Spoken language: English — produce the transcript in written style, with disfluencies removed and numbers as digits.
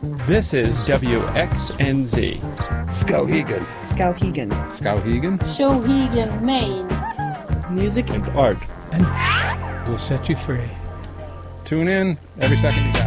This is WXNZ. Skowhegan. Skowhegan. Skowhegan. Skowhegan, Maine. Music And art. And we'll set you free. Tune in every second you got.